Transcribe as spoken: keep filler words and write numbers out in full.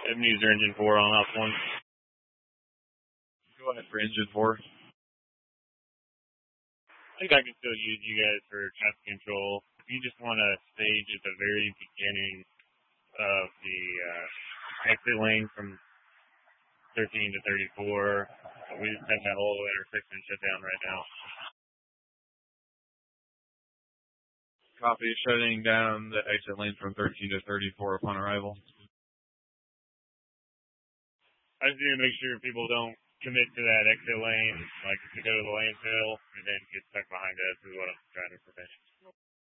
Seven user engine four on up one. Go ahead for engine four. I think I can still use you guys for traffic control. If you just want to stage at the very beginning of the uh, exit lane from thirteen to thirty-four, we just have that whole intersection shut down right now. Copy, shutting down the exit lane from thirteen to thirty-four upon arrival. I just need to make sure people don't commit to that exit lane, like to go to the landfill and then get stuck behind us is what I'm trying to prevent.